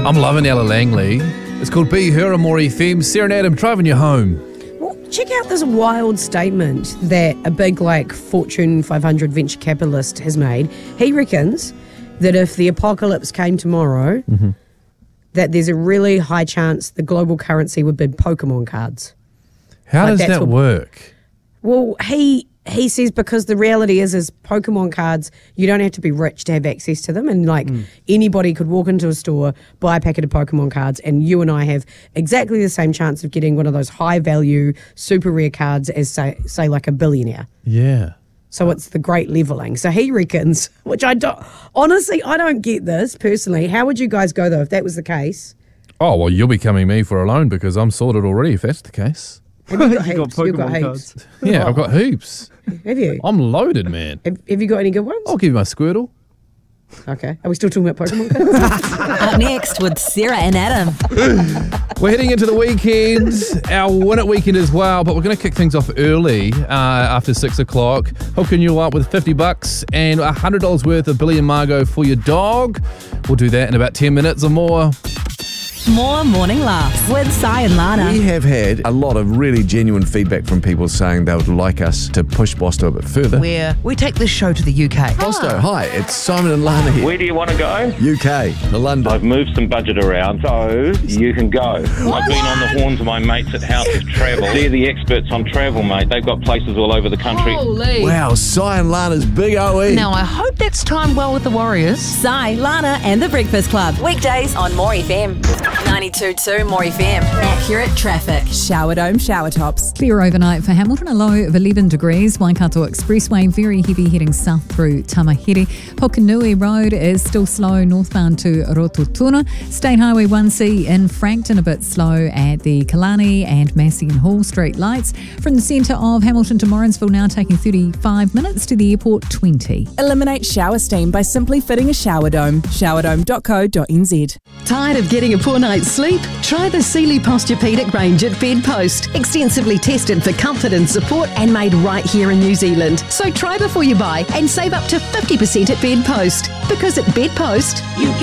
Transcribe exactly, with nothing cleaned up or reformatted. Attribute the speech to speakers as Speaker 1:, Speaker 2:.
Speaker 1: I'm loving Ella Langley. It's called Be Her on More F M. Sarah and Adam, driving you home.
Speaker 2: Well, check out this wild statement that a big, like, Fortune five hundred venture capitalist has made. He reckons that if the apocalypse came tomorrow, mm-hmm. that there's a really high chance the global currency would be Pokemon cards.
Speaker 1: How
Speaker 2: like
Speaker 1: does that
Speaker 2: what,
Speaker 1: work?
Speaker 2: Well, he he says because the reality is, is Pokemon cards, you don't have to be rich to have access to them. And, like, mm. anybody could walk into a store, buy a packet of Pokemon cards, and you and I have exactly the same chance of getting one of those high-value, super rare cards as, say, say like a billionaire.
Speaker 1: Yeah.
Speaker 2: So it's the great levelling. So he reckons, which I don't, honestly, I don't get this personally. How would you guys go, though, if that was the case?
Speaker 1: Oh, well, you'll be coming me for a loan because I'm sorted already if that's the case.
Speaker 2: Have you got
Speaker 3: you
Speaker 2: heaps?
Speaker 3: got
Speaker 2: You've got
Speaker 3: Pokemon
Speaker 2: heaps.
Speaker 3: cards.
Speaker 1: Yeah, I've got hoops.
Speaker 2: Have you?
Speaker 1: I'm loaded, man.
Speaker 2: Have, have you got any good ones?
Speaker 1: I'll give you my Squirtle.
Speaker 2: Okay. Are we still talking about Pokemon cards?
Speaker 4: Up next with Sarah and Adam.
Speaker 1: We're heading into the weekend, our Win It weekend as well, but we're going to kick things off early uh, after six o'clock, hooking you up with fifty bucks and one hundred dollars worth of Billy and Margot for your dog. We'll do that in about ten minutes or more.
Speaker 4: More morning laughs with Sai and Lana.
Speaker 5: We have had a lot of really genuine feedback from people saying they would like us to push Bosto a bit further.
Speaker 6: Where we take this show to the U K.
Speaker 5: Bosto, hi, it's Simon and Lana here.
Speaker 7: Where do you want to go?
Speaker 5: U K, the London.
Speaker 7: I've moved some budget around, so you can go. I've been on the horns of my mates at House of Travel. They're the experts on travel, mate. They've got places all over the country.
Speaker 6: Holy.
Speaker 5: Wow, Sai and Lana's big O E.
Speaker 6: Now, I hope that's timed well with the Warriors.
Speaker 4: Sai, Lana and The Breakfast Club. Weekdays on More F M. ninety-two point two More F M. Accurate traffic.
Speaker 8: Shower Dome shower tops. Clear overnight for Hamilton, a low of eleven degrees. Waikato Expressway very heavy heading south through Tamahere. Hokanui Road is still slow northbound to Rototuna. State Highway one C in Frankton a bit slow at the Killarney and Massey and Hall Street lights. From the centre of Hamilton to Morrinsville now taking thirty-five minutes, to the airport twenty.
Speaker 9: Eliminate shower steam by simply fitting a shower dome. shower dome dot co dot n z.
Speaker 10: Tired of getting a poor night's sleep? Try the Sealy Posturepedic range at Bedpost. Extensively tested for comfort and support and made right here in New Zealand. So try before you buy and save up to fifty percent at Bedpost. Because at Bedpost, you get